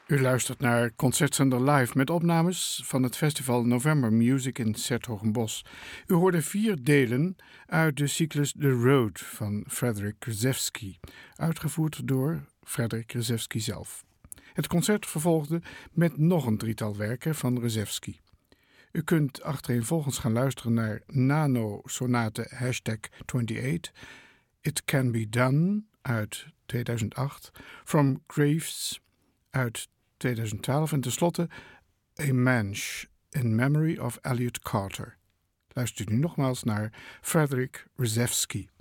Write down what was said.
U luistert naar Concertzender Live met opnames van het festival November Music in 's-Hertogenbosch. U hoorde 4 delen uit de cyclus The Road van Frederic Rzewski, uitgevoerd door Frederic Rzewski zelf. Het concert vervolgde met nog een 3-tal werken van Rzewski. U kunt achtereenvolgens gaan luisteren naar Nano-sonate #28, It Can Be Done uit 2008, From Graves uit 2012 en tenslotte A Mensch in Memory of Elliot Carter. Luistert u nu nogmaals naar Frederic Rzewski.